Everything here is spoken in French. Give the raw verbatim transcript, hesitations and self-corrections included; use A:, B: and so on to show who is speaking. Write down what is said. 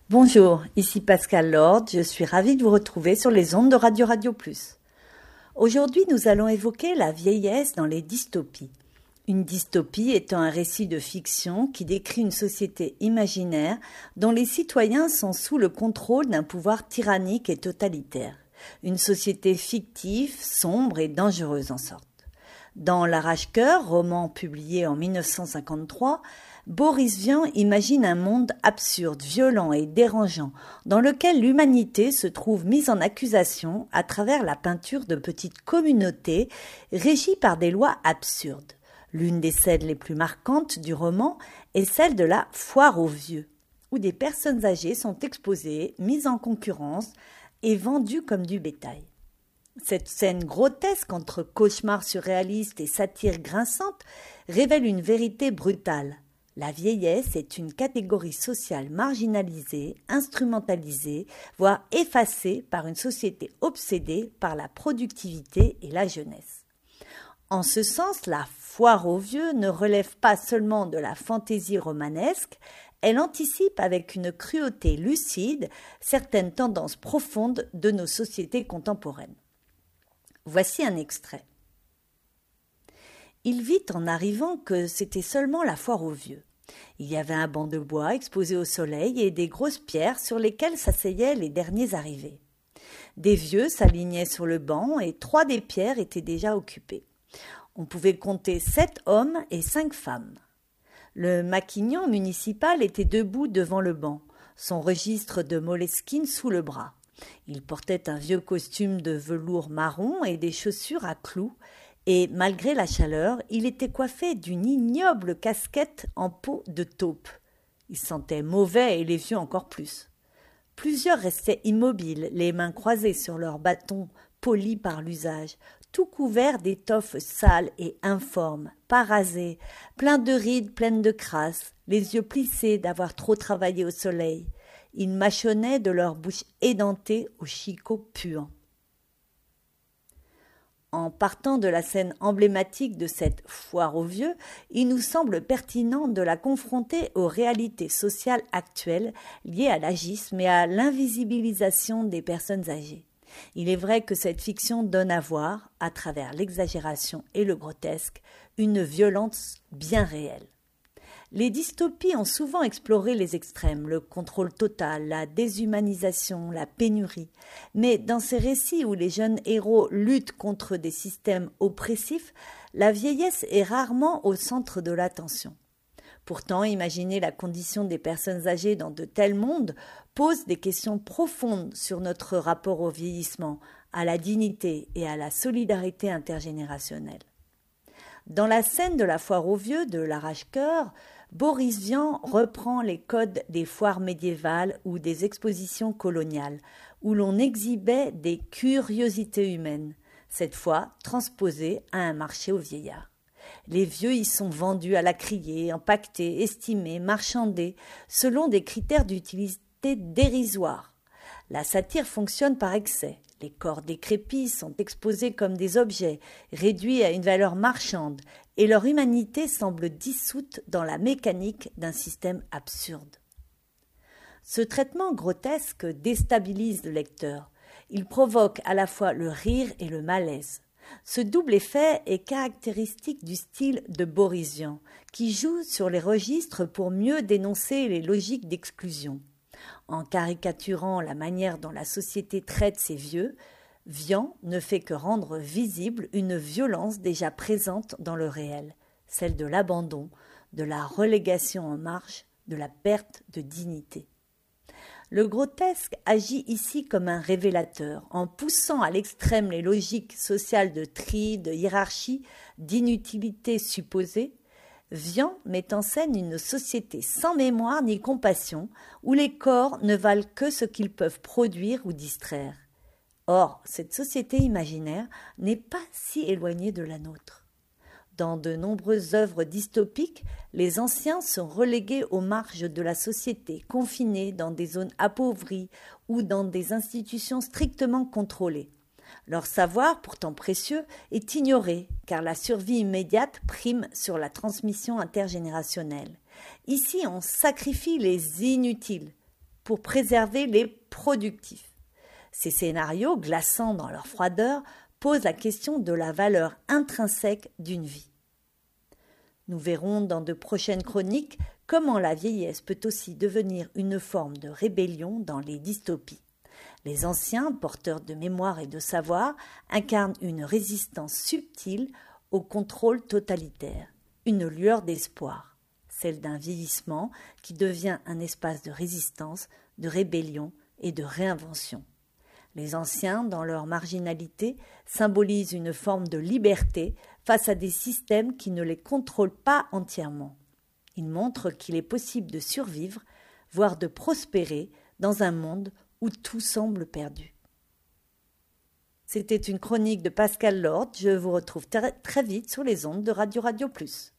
A: Bonjour, ici Pascal Lord, je suis ravie de vous retrouver sur les ondes de Radio Radio Plus. Aujourd'hui, nous allons évoquer la vieillesse dans les dystopies. Une dystopie étant un récit de fiction qui décrit une société imaginaire dont les citoyens sont sous le contrôle d'un pouvoir tyrannique et totalitaire. Une société fictive, sombre et dangereuse en sorte. Dans L'Arrache-cœur, roman publié en mille neuf cent cinquante-trois, Boris Vian imagine un monde absurde, violent et dérangeant, dans lequel l'humanité se trouve mise en accusation à travers la peinture de petites communautés régies par des lois absurdes. L'une des scènes les plus marquantes du roman est celle de la foire aux vieux, où des personnes âgées sont exposées, mises en concurrence et vendues comme du bétail. Cette scène grotesque entre cauchemar surréaliste et satire grinçante révèle une vérité brutale. La vieillesse est une catégorie sociale marginalisée, instrumentalisée, voire effacée par une société obsédée par la productivité et la jeunesse. En ce sens, la foire aux vieux ne relève pas seulement de la fantaisie romanesque, elle anticipe avec une cruauté lucide certaines tendances profondes de nos sociétés contemporaines. Voici un extrait. Il vit en arrivant que c'était seulement la foire aux vieux. Il y avait un banc de bois exposé au soleil et des grosses pierres sur lesquelles s'asseyaient les derniers arrivés. Des vieux s'alignaient sur le banc et trois des pierres étaient déjà occupées. On pouvait compter sept hommes et cinq femmes. Le maquignon municipal était debout devant le banc, son registre de Moleskine sous le bras. Il portait un vieux costume de velours marron et des chaussures à clous, et malgré la chaleur, il était coiffé d'une ignoble casquette en peau de taupe. Il sentait mauvais et les vieux encore plus. Plusieurs restaient immobiles, les mains croisées sur leurs bâtons polis par l'usage, tout couverts d'étoffes sales et informes, pas rasés, pleins de rides pleines de crasse, les yeux plissés d'avoir trop travaillé au soleil. Ils mâchonnaient de leur bouche édentée aux chicots puants. En partant de la scène emblématique de cette foire aux vieux, il nous semble pertinent de la confronter aux réalités sociales actuelles liées à l'agisme et à l'invisibilisation des personnes âgées. Il est vrai que cette fiction donne à voir, à travers l'exagération et le grotesque, une violence bien réelle. Les dystopies ont souvent exploré les extrêmes, le contrôle total, la déshumanisation, la pénurie. Mais dans ces récits où les jeunes héros luttent contre des systèmes oppressifs, la vieillesse est rarement au centre de l'attention. Pourtant, imaginer la condition des personnes âgées dans de tels mondes pose des questions profondes sur notre rapport au vieillissement, à la dignité et à la solidarité intergénérationnelle. Dans la scène de la foire aux vieux de L'Arrache-cœur, Boris Vian reprend les codes des foires médiévales ou des expositions coloniales, où l'on exhibait des curiosités humaines, cette fois transposées à un marché aux vieillards. Les vieux y sont vendus à la criée, empaquetés, estimés, marchandés, selon des critères d'utilité dérisoires. La satire fonctionne par excès. Les corps décrépits sont exposés comme des objets, réduits à une valeur marchande, et leur humanité semble dissoute dans la mécanique d'un système absurde. Ce traitement grotesque déstabilise le lecteur. Il provoque à la fois le rire et le malaise. Ce double effet est caractéristique du style de Boris Vian, qui joue sur les registres pour mieux dénoncer les logiques d'exclusion. En caricaturant la manière dont la société traite ses vieux, Vian ne fait que rendre visible une violence déjà présente dans le réel, celle de l'abandon, de la relégation en marge, de la perte de dignité. Le grotesque agit ici comme un révélateur, en poussant à l'extrême les logiques sociales de tri, de hiérarchie, d'inutilité supposée. Vian met en scène une société sans mémoire ni compassion, où les corps ne valent que ce qu'ils peuvent produire ou distraire. Or, cette société imaginaire n'est pas si éloignée de la nôtre. Dans de nombreuses œuvres dystopiques, les anciens sont relégués aux marges de la société, confinés dans des zones appauvries ou dans des institutions strictement contrôlées. Leur savoir, pourtant précieux, est ignoré, car la survie immédiate prime sur la transmission intergénérationnelle. Ici, on sacrifie les inutiles. pour préserver les productifs. Ces scénarios, glaçants dans leur froideur, posent la question de la valeur intrinsèque d'une vie. Nous verrons dans de prochaines chroniques comment la vieillesse peut aussi devenir une forme de rébellion dans les dystopies. Les anciens, porteurs de mémoire et de savoir, incarnent une résistance subtile au contrôle totalitaire, une lueur d'espoir, celle d'un vieillissement qui devient un espace de résistance, de rébellion et de réinvention. Les anciens, dans leur marginalité, symbolisent une forme de liberté face à des systèmes qui ne les contrôlent pas entièrement. Ils montrent qu'il est possible de survivre, voire de prospérer dans un monde où tout semble perdu. C'était une chronique de Pascal Lord. Je vous retrouve très vite sur les ondes de Radio Radio Plus.